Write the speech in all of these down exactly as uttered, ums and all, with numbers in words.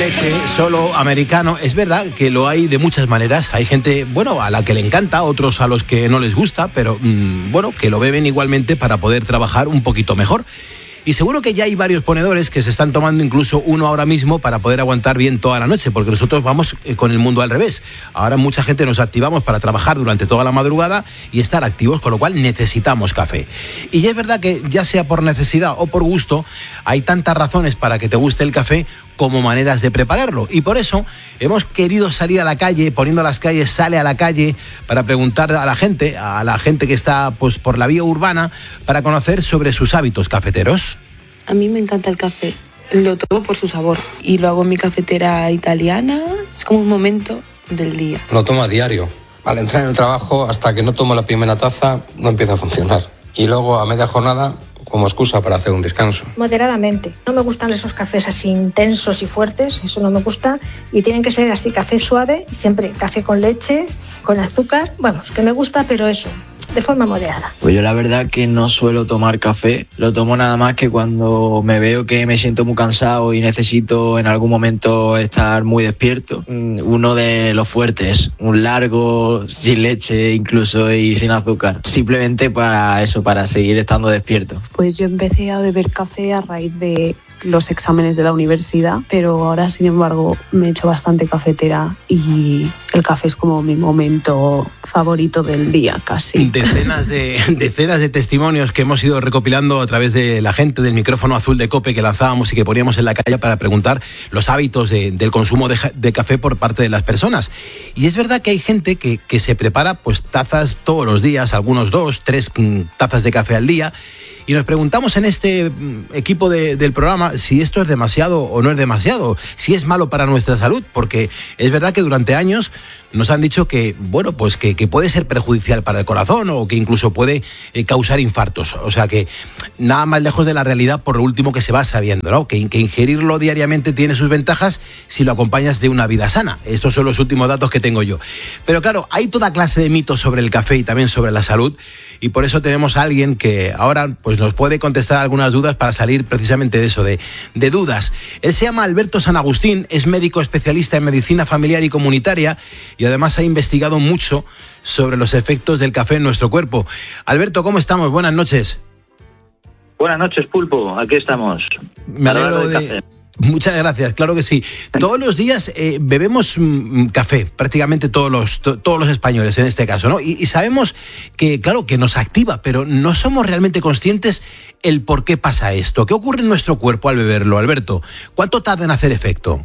leche, solo americano. Es verdad que lo hay de muchas maneras. Hay gente, bueno, a la que le encanta, otros a los que no les gusta, pero mmm, bueno, que lo beben igualmente para poder trabajar un poquito mejor. Y seguro que ya hay varios ponedores que se están tomando incluso uno ahora mismo para poder aguantar bien toda la noche, porque nosotros vamos con el mundo al revés. Ahora mucha gente nos activamos para trabajar durante toda la madrugada y estar activos, con lo cual necesitamos café. Y es verdad que ya sea por necesidad o por gusto, hay tantas razones para que te guste el café como maneras de prepararlo. Y por eso hemos querido salir a la calle, poniendo las calles, sale a la calle, para preguntar a la gente, a la gente que está pues por la vía urbana, para conocer sobre sus hábitos cafeteros. A mí me encanta el café, lo tomo por su sabor y lo hago en mi cafetera italiana, es como un momento del día. Lo tomo a diario, al entrar en el trabajo hasta que no tomo la primera taza no empieza a funcionar y luego a media jornada como excusa para hacer un descanso. Moderadamente, no me gustan esos cafés así intensos y fuertes, eso no me gusta, y tienen que ser así café suave, siempre café con leche, con azúcar, vamos, que me gusta, pero eso, de forma moderada. Pues yo la verdad que no suelo tomar café, lo tomo nada más que cuando me veo que me siento muy cansado y necesito en algún momento estar muy despierto. Uno de los fuertes, un largo, sin leche incluso y sin azúcar, simplemente para eso, para seguir estando despierto. Pues yo empecé a beber café a raíz de los exámenes de la universidad, pero ahora sin embargo me he hecho bastante cafetera y el café es como mi momento favorito del día casi. Decenas de, decenas de testimonios que hemos ido recopilando a través de la gente del micrófono azul de COPE que lanzábamos y que poníamos en la calle para preguntar los hábitos de, del consumo de, de café por parte de las personas. Y es verdad que hay gente que, que se prepara pues tazas todos los días, algunos dos, tres tazas de café al día. Y nos preguntamos en este equipo de, del programa si esto es demasiado o no es demasiado, si es malo para nuestra salud, porque es verdad que durante años nos han dicho que, bueno, pues que, que puede ser perjudicial para el corazón o que incluso puede eh, causar infartos. O sea que nada más lejos de la realidad por lo último que se va sabiendo, ¿no? Que, que ingerirlo diariamente tiene sus ventajas si lo acompañas de una vida sana. Estos son los últimos datos que tengo yo. Pero claro, hay toda clase de mitos sobre el café y también sobre la salud, y por eso tenemos a alguien que ahora pues nos puede contestar algunas dudas para salir precisamente de eso, de, de dudas. Él se llama Alberto San Agustín, es médico especialista en medicina familiar y comunitaria y además ha investigado mucho sobre los efectos del café en nuestro cuerpo. Alberto, ¿cómo estamos? Buenas noches. Buenas noches, Pulpo. Aquí estamos. Me alegro de... Café. Muchas gracias, claro que sí. Todos los días eh, bebemos mm, café, prácticamente todos los, to, todos los españoles en este caso, ¿no? Y, y sabemos que, claro, que nos activa, pero no somos realmente conscientes el por qué pasa esto. ¿Qué ocurre en nuestro cuerpo al beberlo, Alberto? ¿Cuánto tarda en hacer efecto?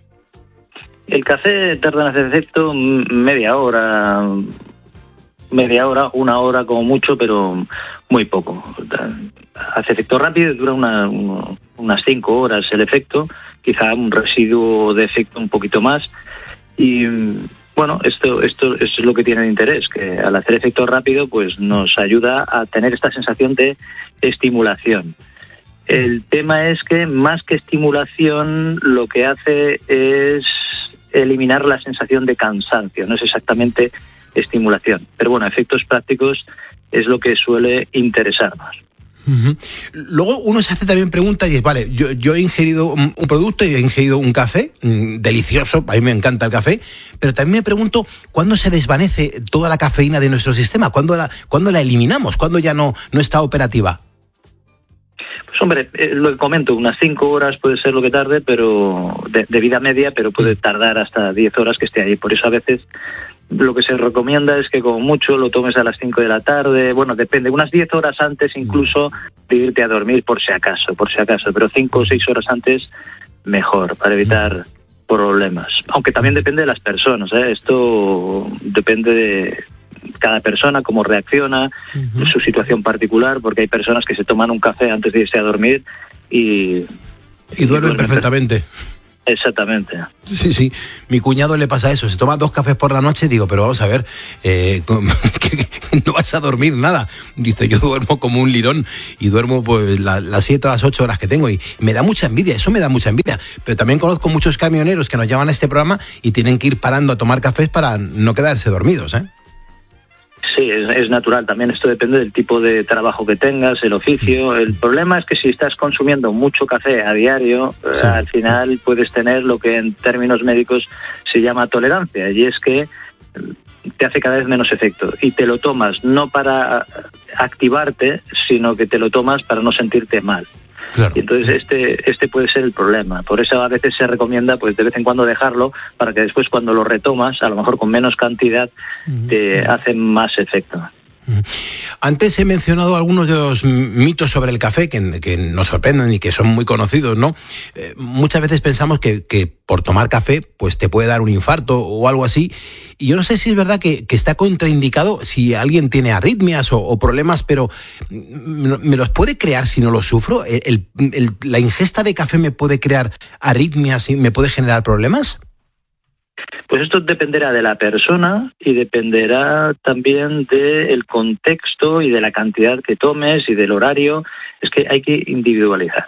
El café tarda en hacer efecto media hora, media hora, una hora como mucho, pero muy poco. Hace efecto rápido y dura una, una, unas cinco horas el efecto, quizá un residuo de efecto un poquito más. Y bueno, esto, esto, esto es lo que tiene de interés, que al hacer efecto rápido pues nos ayuda a tener esta sensación de estimulación. El tema es que más que estimulación lo que hace es eliminar la sensación de cansancio, no es exactamente estimulación. Pero bueno, efectos prácticos es lo que suele interesarnos. Uh-huh. Luego uno se hace también preguntas y es, vale, yo, yo he ingerido un, un producto y he ingerido un café, mmm, delicioso, a mí me encanta el café, pero también me pregunto cuándo se desvanece toda la cafeína de nuestro sistema, cuándo la, cuándo la eliminamos, cuándo ya no, no está operativa. Pues hombre, eh, lo que comento, unas cinco horas puede ser lo que tarde, pero de, de vida media, pero puede tardar hasta diez horas que esté ahí. Por eso a veces lo que se recomienda es que como mucho lo tomes a las cinco de la tarde, bueno, depende, unas diez horas antes incluso de irte a dormir por si acaso, por si acaso, pero cinco o seis horas antes mejor, para evitar problemas. Aunque también depende de las personas, ¿eh? Esto depende de cada persona, cómo reacciona, uh-huh. su situación particular, porque hay personas que se toman un café antes de irse a dormir y... Y, y duermen perfectamente. Exactamente. Sí, sí. Mi cuñado le pasa eso. Se toma dos cafés por la noche y digo, pero vamos a ver, eh, que no vas a dormir nada. Dice, yo duermo como un lirón y duermo pues la, las siete o las ocho horas que tengo y me da mucha envidia, eso me da mucha envidia. Pero también conozco muchos camioneros que nos llaman a este programa y tienen que ir parando a tomar cafés para no quedarse dormidos, ¿eh? Sí, es, es natural. También esto depende del tipo de trabajo que tengas, el oficio. El problema es que si estás consumiendo mucho café a diario, sí. eh, al final puedes tener lo que en términos médicos se llama tolerancia, y es que te hace cada vez menos efecto. Y te lo tomas no para activarte, sino que te lo tomas para no sentirte mal. Claro. Y entonces este este puede ser el problema. Por eso a veces se recomienda pues de vez en cuando dejarlo, para que después cuando lo retomas, a lo mejor con menos cantidad, te hace más efecto. Antes he mencionado algunos de los mitos sobre el café que, que nos sorprenden y que son muy conocidos, ¿no? Eh, muchas veces pensamos que, que por tomar café pues te puede dar un infarto o algo así, y yo no sé si es verdad que, que está contraindicado si alguien tiene arritmias o, o problemas, pero ¿me, me los puede crear si no los sufro? ¿El, el, el, ¿La ingesta de café me puede crear arritmias y me puede generar problemas? Pues esto dependerá de la persona y dependerá también del contexto y de la cantidad que tomes y del horario. Es que hay que individualizar.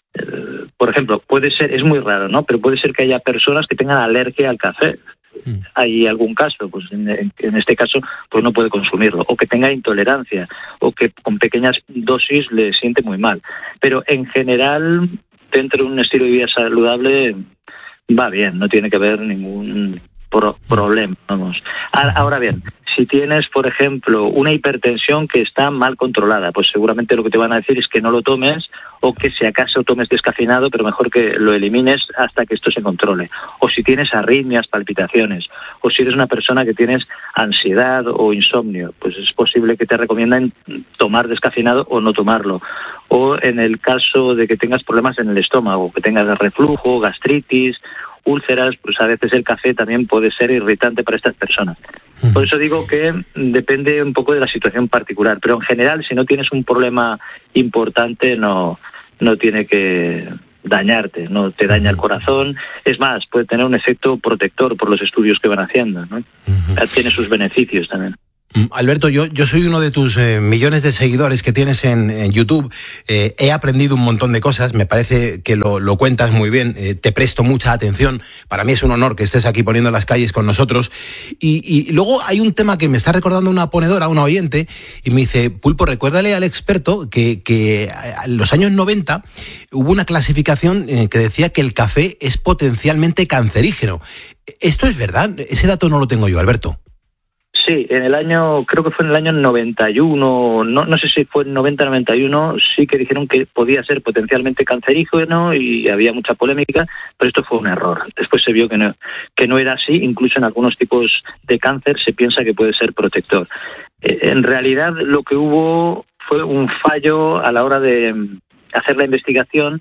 Eh, por ejemplo, puede ser, es muy raro, ¿no? Pero puede ser que haya personas que tengan alergia al café. Mm. Hay algún caso, pues en, en este caso, pues no puede consumirlo, o que tenga intolerancia, o que con pequeñas dosis le siente muy mal. Pero en general, dentro de un estilo de vida saludable, va bien, no tiene que haber ningún pro- problema, vamos. Ahora bien, si tienes, por ejemplo, una hipertensión que está mal controlada, pues seguramente lo que te van a decir es que no lo tomes, o que si acaso tomes descafeinado, pero mejor que lo elimines hasta que esto se controle. O si tienes arritmias, palpitaciones, o si eres una persona que tienes ansiedad o insomnio, pues es posible que te recomienden tomar descafeinado o no tomarlo. O en el caso de que tengas problemas en el estómago, que tengas reflujo, gastritis, úlceras, pues a veces el café también puede ser irritante para estas personas. Por eso digo que depende un poco de la situación particular, pero en general, si no tienes un problema importante, no, no tiene que dañarte, no te daña el corazón. Es más, puede tener un efecto protector por los estudios que van haciendo, ¿no? Uh-huh. Tiene sus beneficios también. Alberto, yo, yo soy uno de tus eh, millones de seguidores que tienes en, en YouTube. Eh, he aprendido un montón de cosas, me parece que lo, lo cuentas muy bien, eh, te presto mucha atención. Para mí es un honor que estés aquí poniendo las calles con nosotros. Y, y luego hay un tema que me está recordando una ponedora, una oyente, y me dice: Pulpo, recuérdale al experto que, que en los años noventa hubo una clasificación eh, que decía que el café es potencialmente cancerígeno. ¿Esto es verdad? Ese dato no lo tengo yo, Alberto. Sí, en el año, creo que fue en el año noventa y uno, no, no sé si fue en noventa noventa y uno, sí que dijeron que podía ser potencialmente cancerígeno y había mucha polémica, pero esto fue un error. Después se vio que no, que no era así, incluso en algunos tipos de cáncer se piensa que puede ser protector. Eh, en realidad lo que hubo fue un fallo a la hora de hacer la investigación,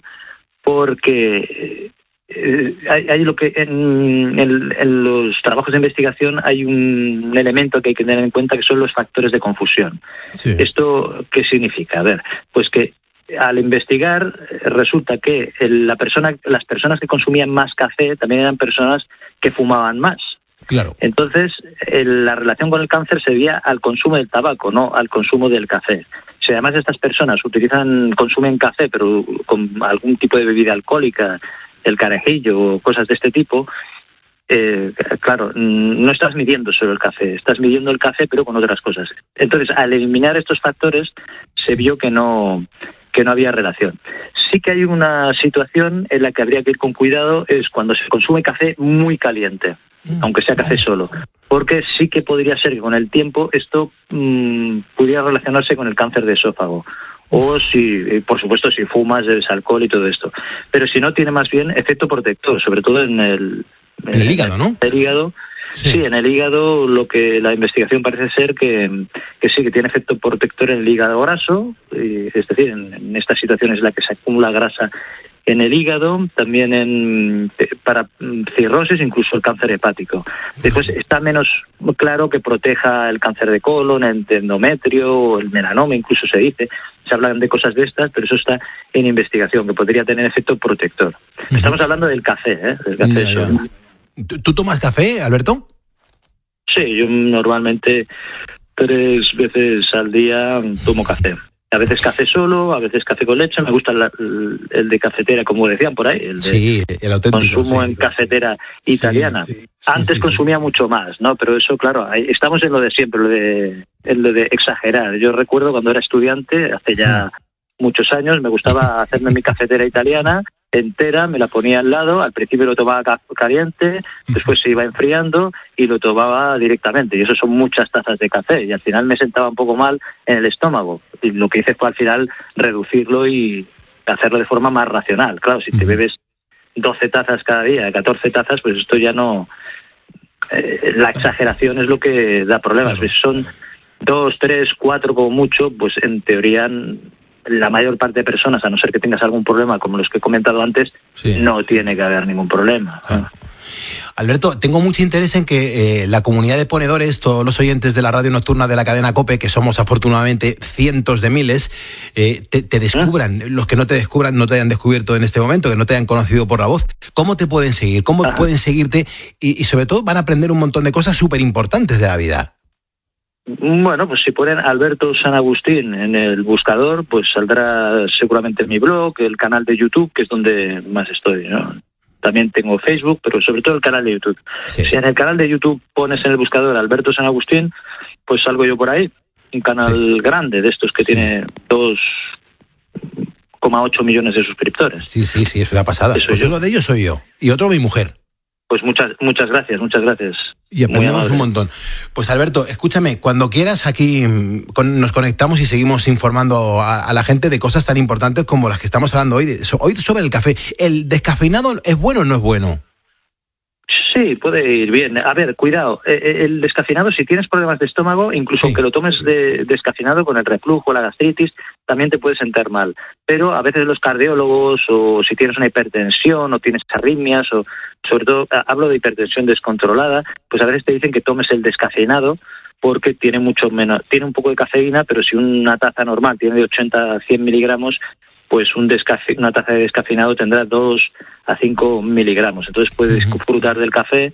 porque Eh, hay, hay lo que en, en, en los trabajos de investigación hay un elemento que hay que tener en cuenta, que son los factores de confusión. Sí. ¿Esto qué significa? A ver, pues que al investigar resulta que el, la persona, las personas que consumían más café también eran personas que fumaban más. Claro. Entonces, el, la relación con el cáncer se debía al consumo del tabaco, no al consumo del café. Si además estas personas utilizan, consumen café, pero con algún tipo de bebida alcohólica, el carajillo o cosas de este tipo, eh, claro, no estás midiendo solo el café, estás midiendo el café pero con otras cosas. Entonces, al eliminar estos factores, se vio que no, que no había relación. Sí que hay una situación en la que habría que ir con cuidado, es cuando se consume café muy caliente, aunque sea café solo, porque sí que podría ser que con el tiempo esto mmm, pudiera relacionarse con el cáncer de esófago. O si, por supuesto, si fumas, bebes alcohol y todo esto. Pero si no, tiene más bien efecto protector, sobre todo en el... En el hígado, ¿no? En el hígado. Sí. sí, en el hígado lo que la investigación parece ser que, que sí, que tiene efecto protector en el hígado graso, y, es decir, en, en estas situaciones en las que se acumula grasa en el hígado, también en para cirrosis, incluso el cáncer hepático. Después está menos claro que proteja el cáncer de colon, el endometrio, el melanoma, incluso se dice. Se hablan de cosas de estas, pero eso está en investigación, que podría tener efecto protector. Uh-huh. Estamos hablando del café, ¿eh? Del café ya, ya. ¿Tú tomas café, Alberto? Sí, yo normalmente tres veces al día tomo café. A veces café solo, a veces café con leche. Me gusta el, el de cafetera, como decían por ahí. El de sí, el auténtico. Consumo sí. en cafetera italiana. Sí, sí, Antes sí, consumía sí. mucho más, ¿no? Pero eso, claro, estamos en lo de siempre, lo de el de exagerar. Yo recuerdo cuando era estudiante, hace ya muchos años, me gustaba hacerme mi cafetera italiana entera, me la ponía al lado, al principio lo tomaba caliente, después se iba enfriando y lo tomaba directamente, y eso son muchas tazas de café, y al final me sentaba un poco mal en el estómago, y lo que hice fue al final reducirlo y hacerlo de forma más racional. Claro, si te bebes doce tazas cada día, catorce tazas, pues esto ya no... Eh, la exageración es lo que da problemas. Claro. Son dos, tres, cuatro como mucho, pues en teoría la mayor parte de personas, a no ser que tengas algún problema como los que he comentado antes, sí, no tiene que haber ningún problema. Claro. Alberto, tengo mucho interés en que eh, la comunidad de ponedores, todos los oyentes de la radio nocturna de la cadena COPE, que somos afortunadamente cientos de miles, eh, te, te descubran, ¿Eh? los que no te descubran, no te hayan descubierto en este momento, que no te hayan conocido por la voz. ¿Cómo te pueden seguir? ¿Cómo Ajá. pueden seguirte? Y, y sobre todo van a aprender un montón de cosas súper importantes de la vida. Bueno, pues si ponen Alberto San Agustín en el buscador, pues saldrá seguramente mi blog, el canal de YouTube, que es donde más estoy, ¿no? También tengo Facebook, pero sobre todo el canal de YouTube. Sí. Si en el canal de YouTube pones en el buscador Alberto San Agustín, pues salgo yo por ahí. Un canal sí. grande de estos que sí. tiene dos coma ocho millones de suscriptores. Sí, sí, sí, es una pasada. Eso pues yo. Uno de ellos soy yo y otro mi mujer. Pues muchas muchas gracias, muchas gracias. Y aprendemos un montón. Pues Alberto, escúchame, cuando quieras aquí con, nos conectamos y seguimos informando a, a la gente de cosas tan importantes como las que estamos hablando hoy, de, hoy sobre el café. ¿El descafeinado es bueno o no es bueno? Sí, puede ir bien. A ver, cuidado, el descafeinado, si tienes problemas de estómago, incluso sí. aunque lo tomes de, descafeinado con el reflujo, la gastritis, también te puede sentar mal. Pero a veces los cardiólogos, o si tienes una hipertensión, o tienes arritmias, o sobre todo hablo de hipertensión descontrolada, pues a veces te dicen que tomes el descafeinado porque tiene mucho menos, tiene un poco de cafeína, pero si una taza normal tiene de ochenta a cien miligramos, pues un descafe, una taza de descafeinado tendrá dos a cinco miligramos. Entonces puedes uh-huh. disfrutar del café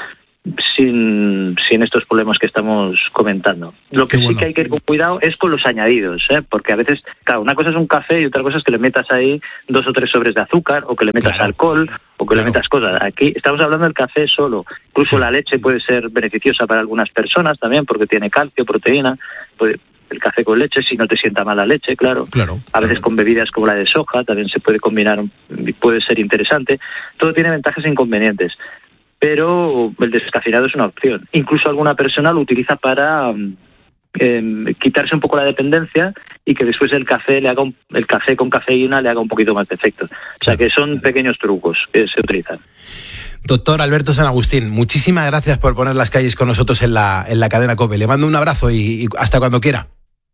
sin, sin estos problemas que estamos comentando. Lo que Qué sí bueno. que hay que ir con cuidado es con los añadidos, ¿eh? Porque a veces, claro, una cosa es un café y otra cosa es que le metas ahí dos o tres sobres de azúcar, o que le metas claro. alcohol, o que claro. le metas cosas. Aquí estamos hablando del café solo. Incluso sí. la leche puede ser beneficiosa para algunas personas también, porque tiene calcio, proteína, puede... El café con leche, si no te sienta mal la leche, claro. claro a veces claro. con bebidas como la de soja también se puede combinar, puede ser interesante. Todo tiene ventajas e inconvenientes, pero el descafeinado es una opción. Incluso alguna persona lo utiliza para eh, quitarse un poco la dependencia y que después el café le haga un, el café con cafeína le haga un poquito más de efecto. Claro. O sea que son pequeños trucos que se utilizan. Doctor Alberto San Agustín, muchísimas gracias por poner las calles con nosotros en la, en la cadena COPE. Le mando un abrazo y, y hasta cuando quiera.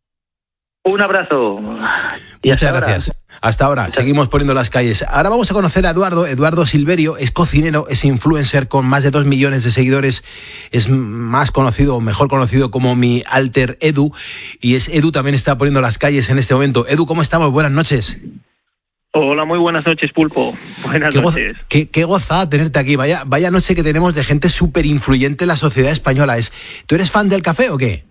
Un abrazo. Y Muchas hasta gracias. Ahora. Hasta ahora. Muchas. Seguimos poniendo las calles. Ahora vamos a conocer a Eduardo. Eduardo Silverio es cocinero, es influencer con más de dos millones de seguidores. Es más conocido o mejor conocido como mi alter Edu. Y es Edu, también está poniendo las calles en este momento. Edu, ¿cómo estamos? Buenas noches. Hola, muy buenas noches, Pulpo. Buenas qué noches. Goza, qué, qué gozada tenerte aquí. Vaya, vaya noche que tenemos de gente súper influyente en la sociedad española. Es, ¿tú eres fan del café o qué?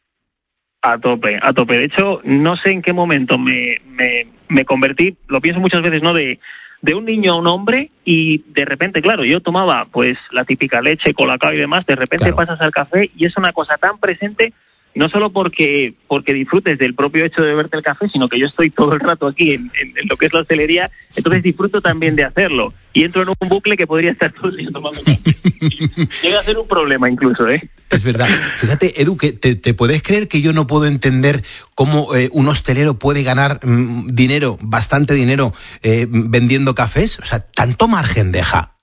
A tope, a tope. De hecho, no sé en qué momento me, me, me convertí, lo pienso muchas veces, ¿no? De, de un niño a un hombre y de repente, claro, yo tomaba pues la típica leche, colacao y demás, de repente claro. pasas al café y es una cosa tan presente. No solo porque porque disfrutes del propio hecho de beberte el café, sino que yo estoy todo el rato aquí en, en, en lo que es la hostelería, entonces disfruto también de hacerlo. Y entro en un bucle que podría estar todo el día tomando café. Llega a ser un problema incluso, ¿eh? Es verdad. Fíjate, Edu, que te, te puedes creer que yo no puedo entender cómo eh, un hostelero puede ganar mmm, dinero, bastante dinero, eh, vendiendo cafés. O sea, tanto margen deja.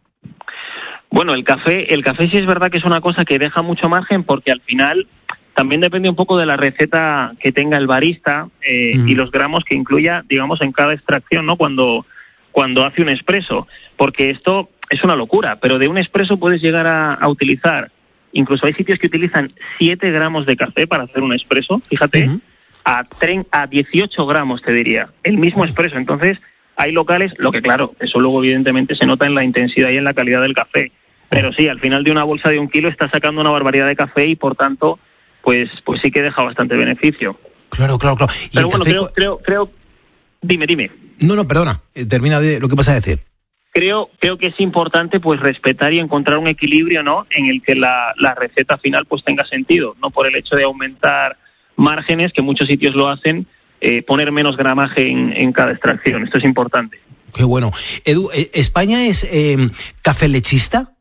Bueno, el café, el café sí es verdad que es una cosa que deja mucho margen porque al final... También depende un poco de la receta que tenga el barista eh, mm. y los gramos que incluya, digamos, en cada extracción, ¿no? Cuando, cuando hace un expreso. Porque esto es una locura, pero de un expreso puedes llegar a, a utilizar, incluso hay sitios que utilizan siete gramos de café para hacer un expreso, fíjate, mm-hmm. a, tre- a dieciocho gramos te diría, el mismo expreso. Entonces, hay locales, lo que claro, eso luego evidentemente se nota en la intensidad y en la calidad del café. Pero sí, al final de una bolsa de un kilo estás sacando una barbaridad de café y por tanto... Pues, pues sí que deja bastante beneficio. Claro, claro, claro. Pero bueno, café... creo, creo, creo... Dime, dime. No, no, perdona. Termina de lo que vas a decir. creo creo que es importante pues respetar y encontrar un equilibrio, ¿no?, en el que la, la receta final pues tenga sentido, no por el hecho de aumentar márgenes, que muchos sitios lo hacen, eh, poner menos gramaje en, en cada extracción. Esto es importante. Qué bueno. Edu, ¿España es eh, café lechista?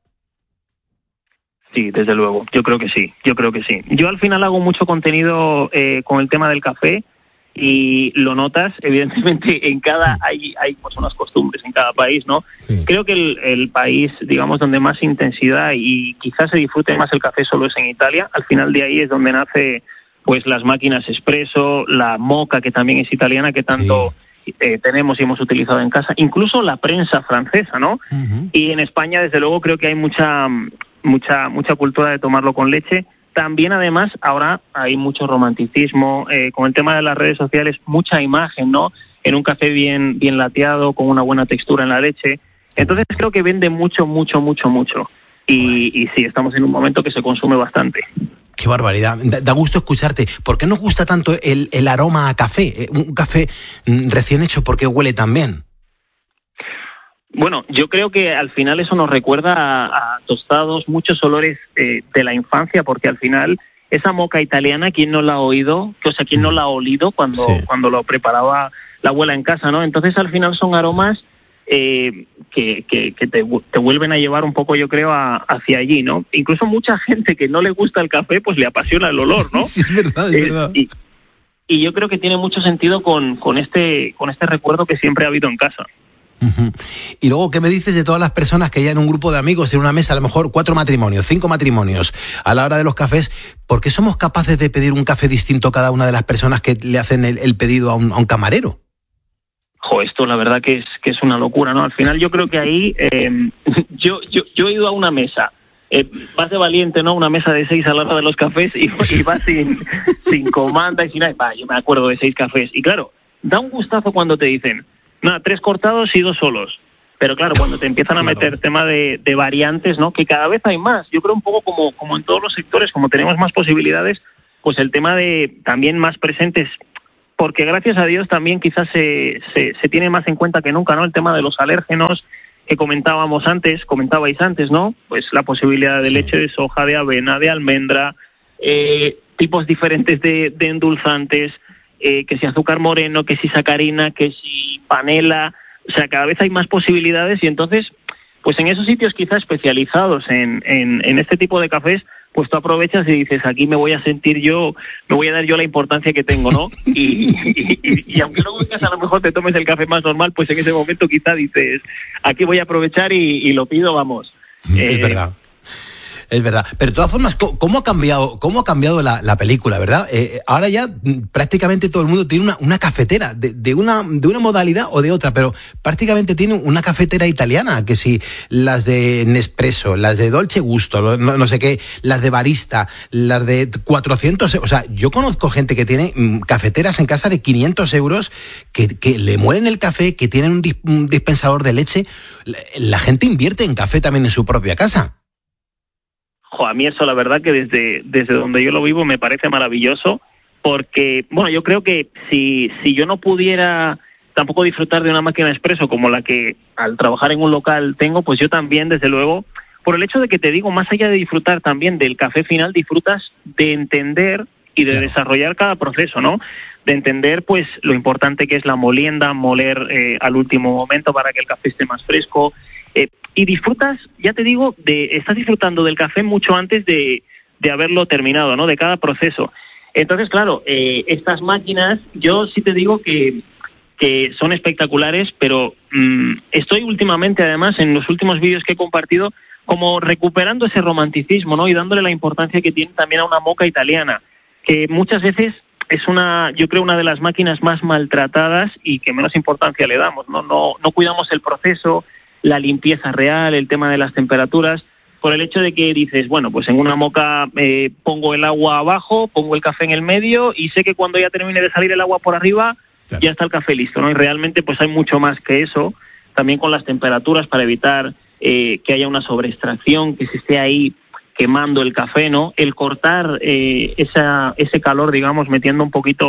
Sí, desde luego. Yo creo que sí. Yo creo que sí. Yo al final hago mucho contenido eh, con el tema del café y lo notas, evidentemente, en cada hay hay pues unas costumbres en cada país, ¿no? Sí. Creo que el, el país, digamos, donde más intensidad y quizás se disfrute más el café solo es en Italia. Al final de ahí es donde nace pues las máquinas espresso, la moka, que también es italiana, que tanto sí. eh, tenemos y hemos utilizado en casa, incluso la prensa francesa, ¿no? Uh-huh. Y en España, desde luego, creo que hay mucha mucha mucha cultura de tomarlo con leche. También, además, ahora hay mucho romanticismo, eh, con el tema de las redes sociales, mucha imagen, ¿no? En un café bien bien lateado, con una buena textura en la leche. Entonces creo que vende mucho, mucho, mucho, mucho. Y, y sí, estamos en un momento que se consume bastante. Qué barbaridad. Da, da gusto escucharte. ¿Por qué nos gusta tanto el, el aroma a café? Un café recién hecho, ¿por qué huele tan bien? Bueno, yo creo que al final eso nos recuerda a, a tostados, muchos olores eh, de la infancia, porque al final esa moka italiana, ¿quién no la ha oído? O sea, ¿quién no la ha olido cuando, sí. cuando lo preparaba la abuela en casa, ¿no? Entonces al final son aromas eh, que, que, que te, te vuelven a llevar un poco, yo creo, a, hacia allí, ¿no? Incluso mucha gente que no le gusta el café, pues le apasiona el olor, ¿no? Sí, es verdad, es eh, verdad. Y, y yo creo que tiene mucho sentido con, con, este, con este recuerdo que siempre ha habido en casa. Uh-huh. Y luego, ¿qué me dices de todas las personas que ya en un grupo de amigos, en una mesa, a lo mejor cuatro matrimonios, cinco matrimonios, a la hora de los cafés, ¿por qué somos capaces de pedir un café distinto a cada una de las personas que le hacen el, el pedido a un, a un camarero? Jo, esto la verdad que es que es una locura, ¿no? Al final yo creo que ahí, eh, yo, yo, yo he ido a una mesa, eh, vas de valiente, ¿no? Una mesa de seis a la hora de los cafés y, y vas sin, sin comanda y sin nada. Va, yo me acuerdo de seis cafés. Y claro, da un gustazo cuando te dicen, nada, tres cortados y dos solos. Pero claro, cuando te empiezan a meter tema de, de variantes, ¿no? Que cada vez hay más. Yo creo un poco como, como en todos los sectores, como tenemos más posibilidades, pues el tema de también más presentes, porque gracias a Dios también quizás se, se, se tiene más en cuenta que nunca, ¿no? El tema de los alérgenos que comentábamos antes, comentabais antes, ¿no? Pues la posibilidad de leche de soja, de avena, de almendra, eh, tipos diferentes de, de endulzantes, Eh, que si azúcar moreno, que si sacarina, que si panela, o sea, cada vez hay más posibilidades y entonces, pues en esos sitios quizás especializados en, en, en este tipo de cafés, pues tú aprovechas y dices, aquí me voy a sentir yo, me voy a dar yo la importancia que tengo, ¿no? Y, y, y, y aunque luego vengas a lo mejor te tomes el café más normal, pues en ese momento quizá dices, aquí voy a aprovechar y, y lo pido, vamos. Es eh, verdad. Es verdad, pero de todas formas, ¿cómo ha cambiado, cómo ha cambiado la, la película, verdad? Eh, ahora ya prácticamente todo el mundo tiene una, una cafetera, de, de, una, de una modalidad o de otra, pero prácticamente tiene una cafetera italiana, que si las de Nespresso, las de Dolce Gusto, no, no sé qué, las de Barista, las de cuatrocientos, o sea, yo conozco gente que tiene cafeteras en casa de quinientos euros, que, que le muelen el café, que tienen un, dis, un dispensador de leche. La, la gente invierte en café también en su propia casa. Jo, a mí eso la verdad que desde, desde donde yo lo vivo me parece maravilloso, porque, bueno, yo creo que si, si yo no pudiera tampoco disfrutar de una máquina expreso como la que al trabajar en un local tengo, pues yo también, desde luego, por el hecho de que te digo, más allá de disfrutar también del café final, disfrutas de entender y de desarrollar cada proceso, ¿no? De entender, pues, lo importante que es la molienda, moler eh, al último momento para que el café esté más fresco. Eh, y disfrutas, ya te digo, de estás disfrutando del café mucho antes de, de haberlo terminado, ¿no? De cada proceso. Entonces, claro, eh, estas máquinas, yo sí te digo que, que son espectaculares, pero mmm, estoy últimamente, además, en los últimos vídeos que he compartido, como recuperando ese romanticismo, ¿no? Y dándole la importancia que tiene también a una moka italiana, que muchas veces es una, yo creo, una de las máquinas más maltratadas y que menos importancia le damos, ¿no? No, no cuidamos el proceso, la limpieza real, el tema de las temperaturas, por el hecho de que dices, bueno, pues en una moka eh, pongo el agua abajo, pongo el café en el medio y sé que cuando ya termine de salir el agua por arriba, claro, ya está el café listo, ¿no? Y realmente pues hay mucho más que eso, también con las temperaturas para evitar eh, que haya una sobreextracción, que se esté ahí quemando el café, ¿no? El cortar eh, esa, ese calor, digamos, metiendo un poquito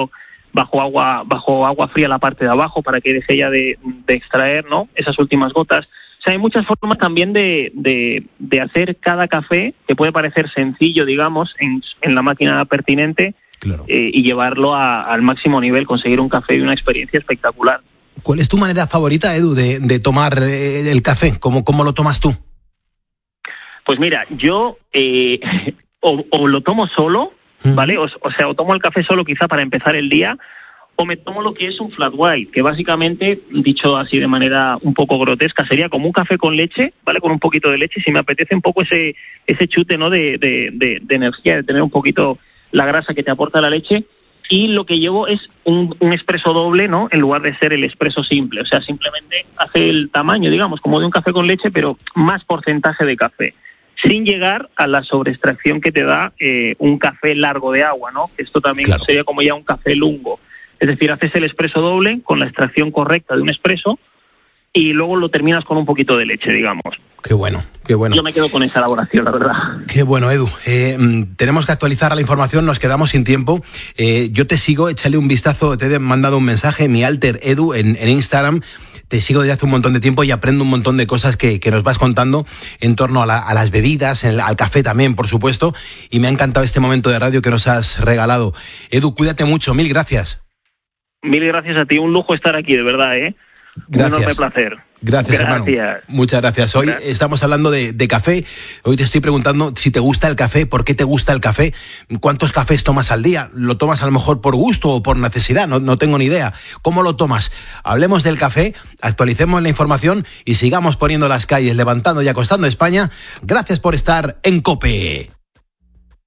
bajo agua, bajo agua fría la parte de abajo para que deje ya de, de extraer, ¿no?, esas últimas gotas. O sea, hay muchas formas también de, de, de hacer cada café, que puede parecer sencillo, digamos, en, en la máquina pertinente, claro. eh, y llevarlo a, al máximo nivel, conseguir un café y una experiencia espectacular. ¿Cuál es tu manera favorita, Edu, de, de tomar eh, el café? ¿Cómo, cómo lo tomas tú? Pues mira, yo eh, o, o lo tomo solo, ¿vale? O, o sea, o tomo el café solo quizá para empezar el día, o me tomo lo que es un flat white, que básicamente, dicho así de manera un poco grotesca, sería como un café con leche, ¿vale? Con un poquito de leche, si me apetece un poco ese ese chute, ¿no?, de, de, de, de energía, de tener un poquito la grasa que te aporta la leche. Y lo que llevo es un, un expreso doble, ¿no?, en lugar de ser el expreso simple. O sea, simplemente hace el tamaño, digamos, como de un café con leche, pero más porcentaje de café, sin llegar a la sobreextracción que te da eh, un café largo de agua, ¿no? Esto también claro. sería como ya un café lungo. Es decir, haces el expreso doble con la extracción correcta de un expreso y luego lo terminas con un poquito de leche, digamos. Qué bueno, qué bueno. Yo me quedo con esa elaboración, la verdad. Qué bueno, Edu. Eh, tenemos que actualizar la información, nos quedamos sin tiempo. Eh, yo te sigo, échale un vistazo, te he mandado un mensaje, mi alter Edu en, en Instagram. Te sigo desde hace un montón de tiempo y aprendo un montón de cosas que, que nos vas contando en torno a, la, a las bebidas, el, al café también, por supuesto. Y me ha encantado este momento de radio que nos has regalado. Edu, cuídate mucho, mil gracias. Mil gracias a ti, un lujo estar aquí, de verdad, ¿eh? Gracias. Un enorme placer. Gracias, gracias, hermano. Muchas gracias. Hoy gracias. Estamos hablando de, de café. Hoy te estoy preguntando si te gusta el café, por qué te gusta el café, cuántos cafés tomas al día. ¿Lo tomas a lo mejor por gusto o por necesidad? No, no tengo ni idea. ¿Cómo lo tomas? Hablemos del café, actualicemos la información y sigamos poniendo las calles, levantando y acostando España. Gracias por estar en COPE.